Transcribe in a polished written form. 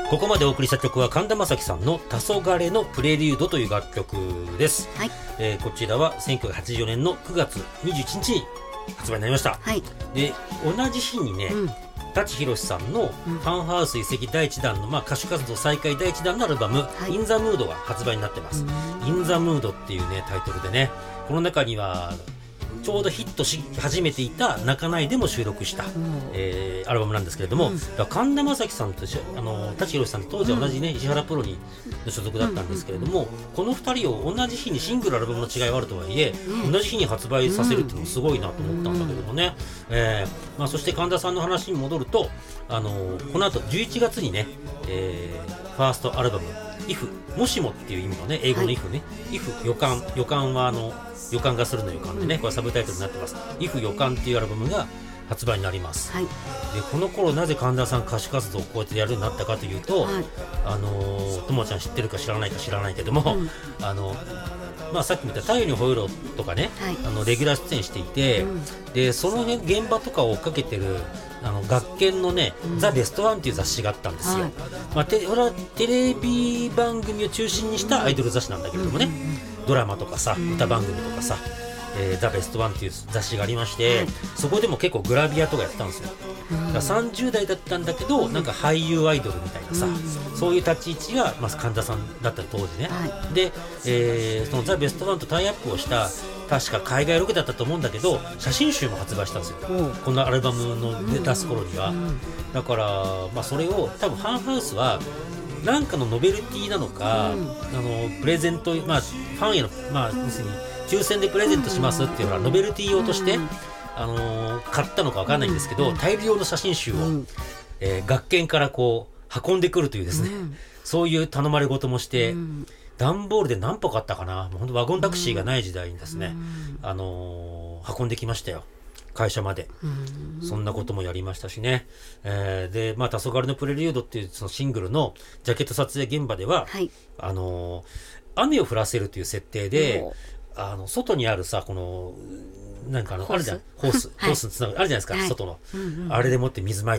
ここまでお送りした曲は神田正輝さんの「黄昏のプレリュード」という楽曲です、 はい。 こちらは1984年の9月21日に発売になりました、 はい。 で同じ日にね、舘ひろしさんのファンハウス移籍第1弾の、歌手活動再開第1弾のアルバム「 い In the Mood」が発売になってます、In the Mood っていうねタイトルでね、この中にはちょうどヒットし始めていた泣かないでも収録した、アルバムなんですけれども、だから神田正輝さんと舘ひろしさんと当時は同じね、石原プロにの所属だったんですけれども、この2人を同じ日にシングルアルバムの違いはあるとはいえ、同じ日に発売させるっていうのもすごいなと思ったんだけどもね、そして神田さんの話に戻ると、この後11月にね、ファーストアルバム「If」もしもっていう意味のね、英語の If ね、If 予感は予感がするの予感でね、これはサブタイトルになってます。If 予感っていうアルバムが発売になります、 はい。 でこの頃なぜ神田さん歌手活動をこうやってやるようになったかというと、 はい。 ともちゃん知ってるか知らないけども、さっき見た「太陽にほえろ」とかね、 はい。 レギュラー出演していて、でその現場とかを追っかけてる学研のね「ザ・ベストワン」っていう雑誌があったんですよ、 はい。 これはテレビ番組を中心にしたアイドル雑誌なんだけれどもね、ドラマとかさ歌番組とかさ、ザ・ベストワンっていう雑誌がありまして、そこでも結構グラビアとかやってたんですよ、だから30代だったんだけど、なんか俳優アイドルみたいなさ、そういう立ち位置が、神田さんだった当時ね、で、そのザ・ベストワンとタイアップをした確か海外ロケだったと思うんだけど、写真集も発売したんですよ、このアルバムの出す頃には、だから、それを多分ファンハウスはなんかのノベルティなのか、プレゼント、ファンへの、要するに抽選でプレゼントしますっていうのはノベルティ用として、買ったのか分かんないんですけど、大量の写真集を、学研からこう運んでくるというですね、そういう頼まれ事もして、段ボールで何歩買ったかな、もう本当ワゴンタクシーがない時代にですね、運んできましたよ、会社まで。そんなこともやりましたしね、で「黄昏のプレリュード」っていうそのシングルのジャケット撮影現場では、 はい。 雨を降らせるという設定で、外にあるさ、このなんかあるじゃん、ホースつながるあるじゃないですか、外の、あれでもって水まい